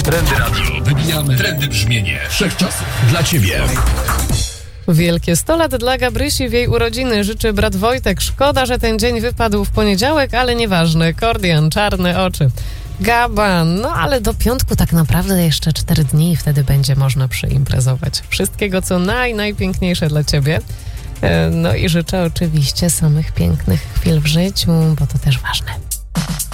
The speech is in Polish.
Trendy Radio. Wybijamy trendy brzmienie wszechczasów. Dla Ciebie. Wielkie 100 lat dla Gabrysi w jej urodziny życzy brat Wojtek. Szkoda, że ten dzień wypadł w poniedziałek, ale nieważne. Kordian, czarne oczy. Gaba, no ale do piątku tak naprawdę jeszcze 4 dni i wtedy będzie można przyimprezować. Wszystkiego, co najpiękniejsze dla Ciebie. No i życzę oczywiście samych pięknych chwil w życiu, bo to też ważne.